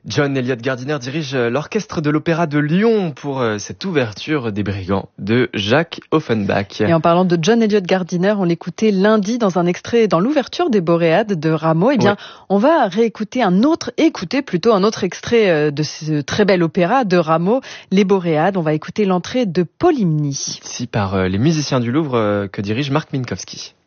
John Eliot Gardiner dirige l'orchestre de l'Opéra de Lyon pour cette ouverture des Brigands de Jacques Offenbach. Et en parlant de John Eliot Gardiner, on l'écoutait lundi dans un extrait dans l'ouverture des Boréades de Rameau. Eh bien, on va écouter un autre extrait de ce très bel opéra de Rameau, Les Boréades. On va écouter l'entrée de Polymnie. Ici par les musiciens du Louvre que dirige Marc Minkowski.